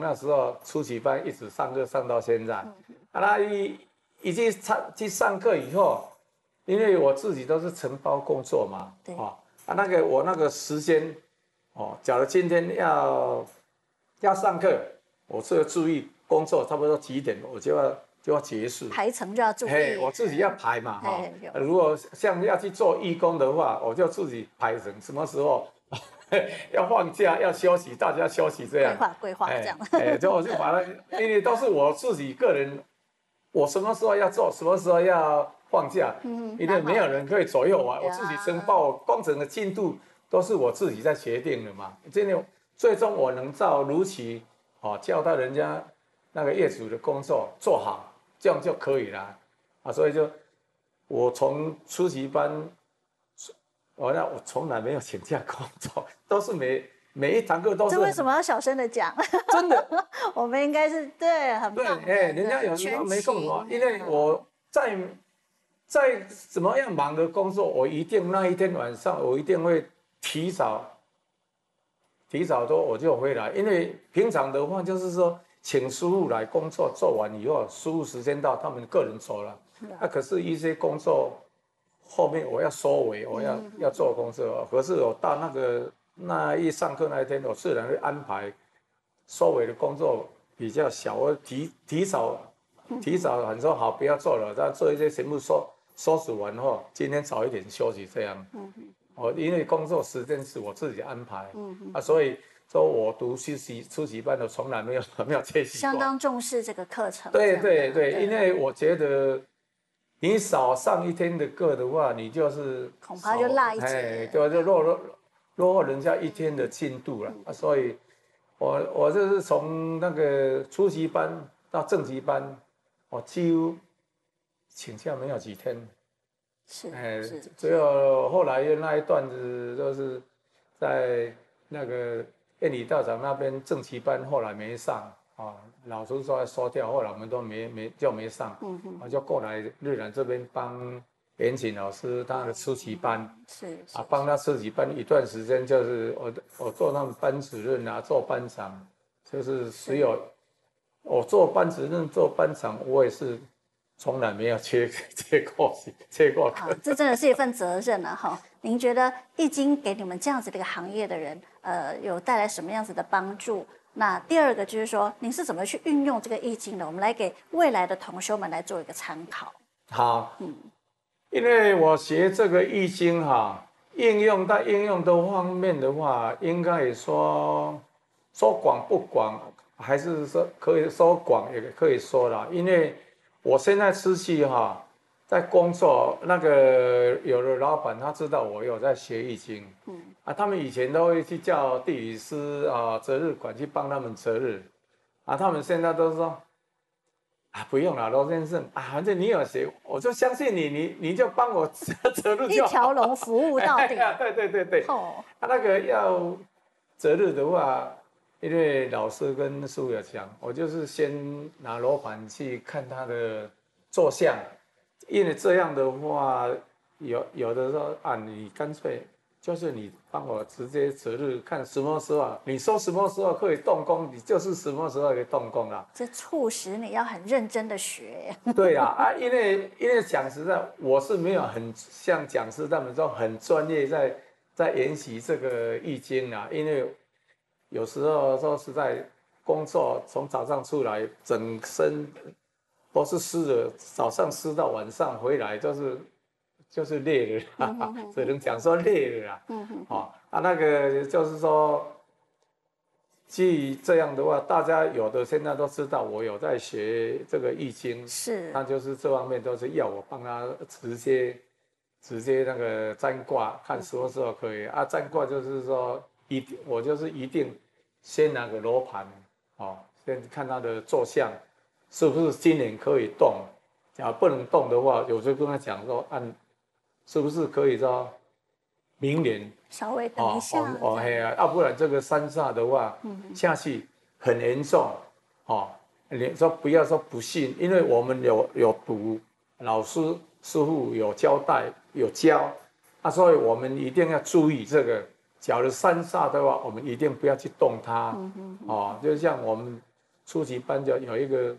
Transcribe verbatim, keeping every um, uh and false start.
那时候初级班一直上课上到现在。啊，那一一去上去上课以后，因为我自己都是承包工作嘛， 对， 哦，啊那个我那个时间，哦，假如今天要要上课，我是要注意工作差不多几点，我就要就要结束。 排程就要注意。 嘿，我自己要排嘛，哈、哦。如果像要去做义工的话，我就自己排成什么时候。要放假要休息，大家休息这样。 规划规划这样。 哎，就我就把它，因为都是我自己个人，我什么时候要做，什么时候要放假，嗯，因为没有人可以左右我，我自己申报工程的进度都是我自己在决定的嘛。真的，最终我能照如期，哦，交代人家那个业主的工作做好，这样就可以了。啊，所以就我从初级班。我那我从来没有请假工作，都是每每一堂课都是。 这为什么要小声的讲？ 真的， 我们应该是对，很棒。 对，哎，人家有时候没空我，因为我在在怎么样忙的工作，我一定那一天晚上我一定会提早提早多我就回来，因为平常的话就是说请师傅来工作做完以后，师傅时间到，他们个人走了。那、啊、可是一些工作。后面我要收尾，我要、嗯、要做工作，可是我到那个那一上课那一天，我自然会安排收尾的工作比较小，我提提早提早很说好不要做了，但做一些全部收收拾完后，今天早一点休息这样。嗯、我因为工作时间是我自己安排，嗯、啊，所以说我读初级初级班的从来没有没有缺席过， 相当重视这个课程。 对对 对, 对，因为我觉得。你少上一天的课的话，你就是恐怕就落一节， 对，就落落落后人家一天的进度了、嗯啊。所以我，我我就是从那个初级班到正级班，我几乎请假没有几天。 是， 哎， 是只有后来那一段子都是在那个燕里道长那边正级班，后来没上。啊，老师说要收掉，后来我们都没没就没上，嗯嗯，我就过来日南这边帮严谨老师他的初级班， 是啊，帮他初级班一段时间，就是我我做他们班主任啊，做班长，就是只有我做班主任做班长，我也是从来没有缺缺过缺过课。 这真的是一份责任啊！哈，您觉得易经给你们这样子的一个行业的人，呃，有带来什么样子的帮助？那第二个就是说，您是怎么去运用这个易经的？我们来给未来的同修们来做一个参考。 好，嗯，因为我学这个易经哈，应用在应用的方面的话，应该也说说广不广，还是说可以说广，也可以说啦。因为我现在出去哈，在工作，那个有的老板他知道我有在学易经，嗯。啊，他们以前都会去叫地理师啊、择日馆去帮他们择日，啊，他们现在都说，啊，不用了，罗先生啊，反正你有学，我就相信你，你你就帮我择日就好， 一条龙服务到底。 哎、对对对对。哦。啊，那个要择日的话，因为老师跟师傅有讲，我就是先拿罗盘去看他的坐向，因为这样的话，有有的时候啊，你干脆。就是你帮我直接择日看什么时候，你说什么时候可以动工，你就是什么时候可以动工啦。 这促使你要很认真的学。 对啊，啊，因为因为讲实在，我是没有很像讲师他们说很专业在在研习这个易经啊，因为有时候说实在工作从早上出来，整身都是湿的，早上湿到晚上回来就是。就是累了，哈哈，只能讲说累了啦。嗯哼，哦，啊，那个就是说，基于这样的话，大家有的现在都知道我有在学这个易经， 是， 那就是这方面都是要我帮他直接直接那个占卦，看什么时候可以啊。占卦就是说一定，我就是一定先拿个罗盘，哦，先看他的坐向，是不是今年可以动，假如不能动的话，有就跟他讲说按。是不是可以说明年稍微等一下？ 哦哦嘿啊，要不然这个三煞的话，嗯、下去很严重哦。你说不要说不信，因为我们有有读，老师师傅有交代有教啊，所以我们一定要注意这个。假如三煞的话，我们一定不要去动它。嗯、哦，就像我们初级班就有一个